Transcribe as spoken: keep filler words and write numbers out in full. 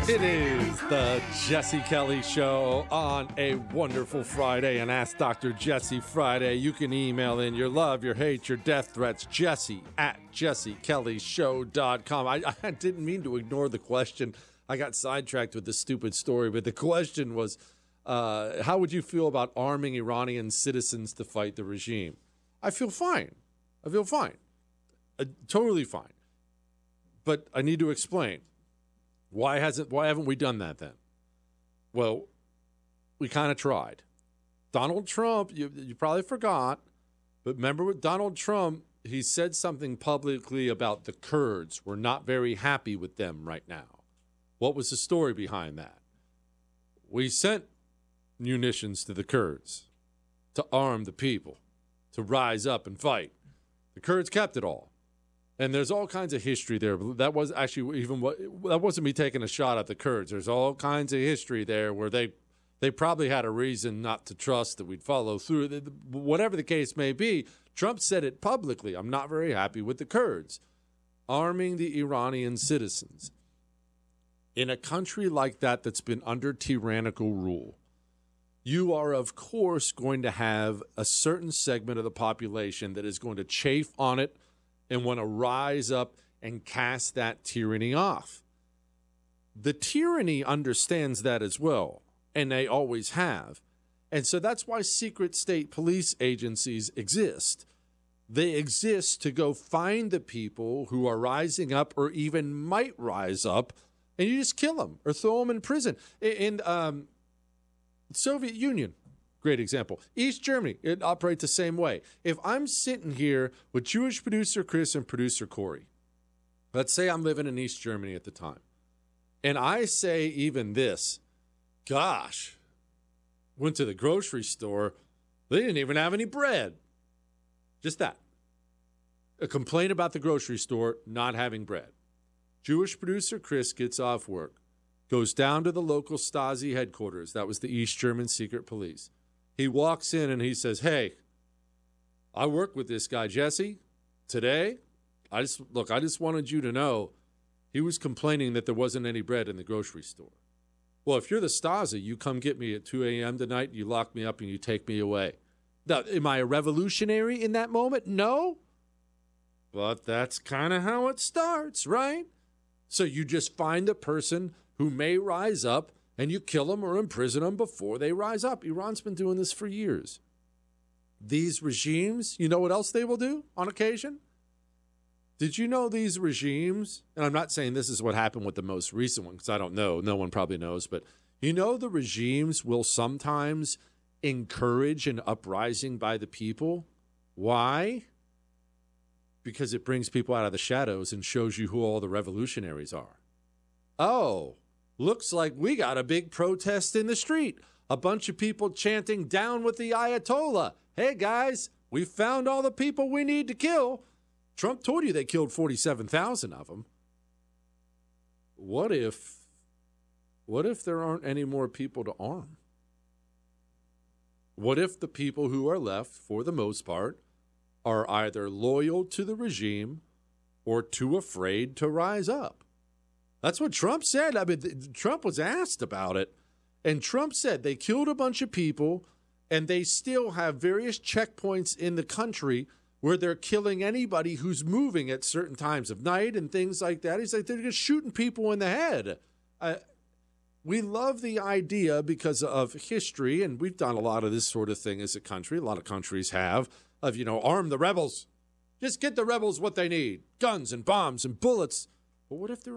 It is the Jesse Kelly Show on a wonderful Friday, and Ask Doctor Jesse Friday. You can email in your love, your hate, your death threats, Jesse at jesse kelly show dot com. I, I didn't mean to ignore the question. I got sidetracked with the stupid story, but the question was, uh, how would you feel about arming Iranian citizens to fight the regime? I feel fine. I feel fine. Uh, totally fine. But I need to explain. Why hasn't? Why haven't we done that then? Well, we kind of tried. Donald Trump, you, you probably forgot, but remember with Donald Trump, he said something publicly about the Kurds. We're not very happy with them right now. What was the story behind that? We sent munitions to the Kurds to arm the people, to rise up and fight. The Kurds kept it all. And there's all kinds of history there. That was actually even what that wasn't me taking a shot at the Kurds. There's all kinds of history there where they they probably had a reason not to trust that we'd follow through. Whatever the case may be, Trump said it publicly. I'm not very happy with the Kurds arming the Iranian citizens. In a country like that that's been under tyrannical rule, you are, of course, going to have a certain segment of the population that is going to chafe on it and want to rise up and cast that tyranny off. The tyranny understands that as well, and they always have. And so that's why secret state police agencies exist. They exist to go find the people who are rising up or even might rise up, and you just kill them or throw them in prison. In um, Soviet Union, great example. East Germany, it operates the same way. If I'm sitting here with Jewish producer Chris and producer Corey, let's say I'm living in East Germany at the time, and I say even this, gosh, went to the grocery store, they didn't even have any bread. Just that. A complaint about the grocery store not having bread. Jewish producer Chris gets off work, goes down to the local Stasi headquarters. That was the East German secret police. He walks in and he says, hey, I work with this guy, Jesse, today. I just, look, I just wanted you to know he was complaining that there wasn't any bread in the grocery store. Well, if you're the Stasi, you come get me at two a.m. tonight, you lock me up and you take me away. Now, am I a revolutionary in that moment? No. But that's kind of how it starts, right? So you just find the person who may rise up and you kill them or imprison them before they rise up. Iran's been doing this for years. These regimes, you know what else they will do on occasion? Did you know these regimes, and I'm not saying this is what happened with the most recent one because I don't know, no one probably knows, but you know the regimes will sometimes encourage an uprising by the people. Why? Because it brings people out of the shadows and shows you who all the revolutionaries are. Oh, looks like we got a big protest in the street. A bunch of people chanting down with the Ayatollah. Hey, guys, we found all the people we need to kill. Trump told you they killed forty-seven thousand of them. What if, what if there aren't any more people to arm? What if the people who are left, for the most part, are either loyal to the regime or too afraid to rise up? That's what Trump said. I mean, Trump was asked about it, and Trump said they killed a bunch of people, and they still have various checkpoints in the country where they're killing anybody who's moving at certain times of night and things like that. He's like, they're just shooting people in the head. Uh, we love the idea because of history, and we've done a lot of this sort of thing as a country. A lot of countries have, of, you know, arm the rebels. Just get the rebels what they need, guns and bombs and bullets. But what if they're